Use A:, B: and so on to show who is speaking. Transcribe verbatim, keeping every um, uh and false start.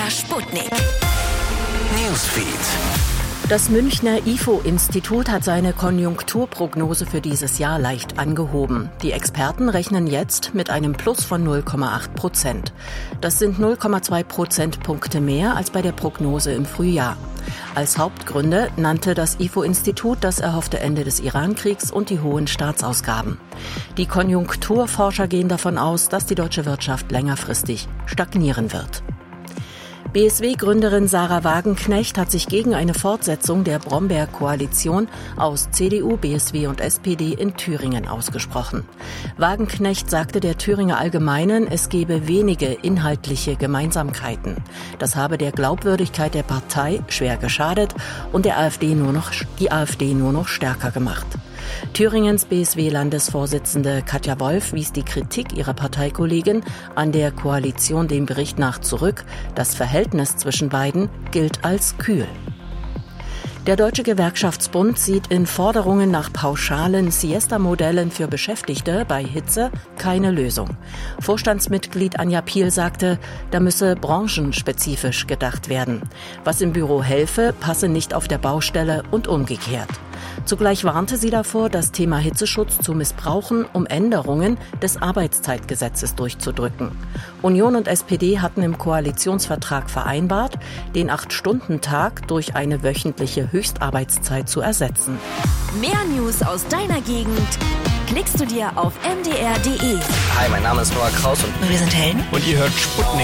A: Sputnik.
B: Newsfeed.
C: Das Münchner I F O-Institut hat seine Konjunkturprognose für dieses Jahr leicht angehoben. Die Experten rechnen jetzt mit einem Plus von null Komma acht Prozent. Das sind null Komma zwei Prozentpunkte mehr als bei der Prognose im Frühjahr. Als Hauptgründe nannte das I F O-Institut das erhoffte Ende des Iran-Kriegs und die hohen Staatsausgaben. Die Konjunkturforscher gehen davon aus, dass die deutsche Wirtschaft längerfristig stagnieren wird. B S W-Gründerin Sahra Wagenknecht hat sich gegen eine Fortsetzung der Bromberg-Koalition aus C D U, B S W und S P D in Thüringen ausgesprochen. Wagenknecht sagte der Thüringer Allgemeinen, es gebe wenige inhaltliche Gemeinsamkeiten. Das habe der Glaubwürdigkeit der Partei schwer geschadet und der AfD nur noch, die AfD nur noch stärker gemacht. Thüringens B S W-Landesvorsitzende Katja Wolf wies die Kritik ihrer Parteikollegin an der Koalition dem Bericht nach zurück. Das Verhältnis zwischen beiden gilt als kühl. Der Deutsche Gewerkschaftsbund sieht in Forderungen nach pauschalen Siesta-Modellen für Beschäftigte bei Hitze keine Lösung. Vorstandsmitglied Anja Piel sagte, da müsse branchenspezifisch gedacht werden. Was im Büro helfe, passe nicht auf der Baustelle und umgekehrt. Zugleich warnte sie davor, das Thema Hitzeschutz zu missbrauchen, um Änderungen des Arbeitszeitgesetzes durchzudrücken. Union und S P D hatten im Koalitionsvertrag vereinbart, den acht-Stunden-Tag durch eine wöchentliche Höchstarbeitszeit zu ersetzen.
A: Mehr News aus deiner Gegend klickst du dir auf m d r punkt d e.
B: Hi, mein Name ist Noah Kraus und
A: Wir sind Helden.
D: Und ihr hört Sputnik.